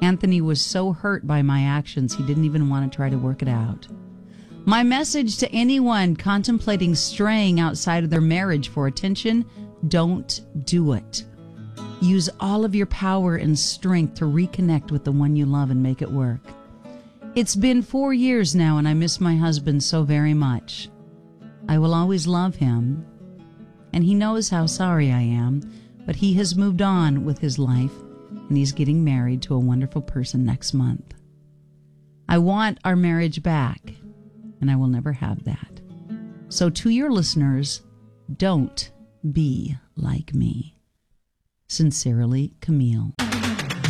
Anthony was so hurt by my actions, he didn't even want to try to work it out. My message to anyone contemplating straying outside of their marriage for attention: don't do it. Use all of your power and strength to reconnect with the one you love and make it work. It's been 4 years now, and I miss my husband so very much. I will always love him, and he knows how sorry I am, but he has moved on with his life, and he's getting married to a wonderful person next month. I want our marriage back, and I will never have that. So to your listeners, don't be like me. Sincerely, Camille.